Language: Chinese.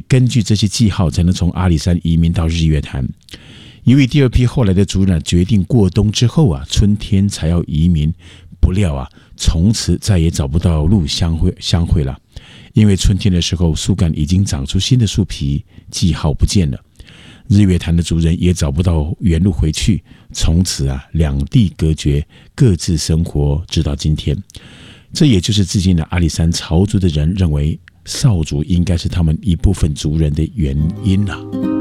根据这些记号才能从阿里山移民到日月潭。由于第二批后来的族人决定过冬之后春天才要移民，不料从此再也找不到路相会了。因为春天的时候树干已经长出新的树皮，记号不见了。日月潭的族人也找不到原路回去，从此两地隔绝，各自生活直到今天。这也就是至今的阿里山草族的人认为少族应该是他们一部分族人的原因